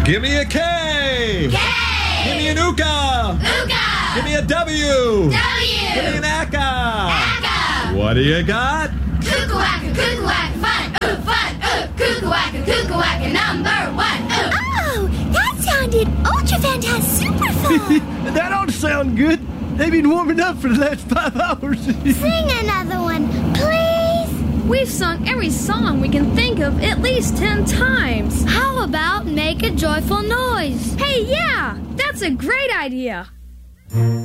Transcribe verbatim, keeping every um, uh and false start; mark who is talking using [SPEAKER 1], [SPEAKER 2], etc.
[SPEAKER 1] Give me a K.
[SPEAKER 2] K.
[SPEAKER 1] Give me an Ooka.
[SPEAKER 2] Ooka.
[SPEAKER 1] Give me a W.
[SPEAKER 2] W.
[SPEAKER 1] Give me an Aka.
[SPEAKER 2] Aka.
[SPEAKER 1] What do you got?
[SPEAKER 2] Cuckoo-wacka, cuckoo-wacka, fun, ooh, fun, ooh. Cuckoo-wacka, cuckoo-wacka, number one, ooh.
[SPEAKER 3] Oh, that sounded ultra-fantastic, super fun.
[SPEAKER 4] That ought to sound good. They've been warming up for the last five hours.
[SPEAKER 3] Sing another one, please.
[SPEAKER 5] We've sung every song we can think of at least ten times.
[SPEAKER 3] How about make a joyful noise?
[SPEAKER 5] Hey, yeah, that's a great idea.